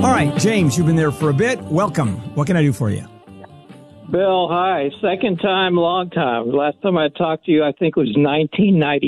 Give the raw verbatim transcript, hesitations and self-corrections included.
All right, James, you've been there for a bit. Welcome. What can I do for you? Bill, hi. Second time, long time. Last time I talked to you, I think it was nineteen ninety.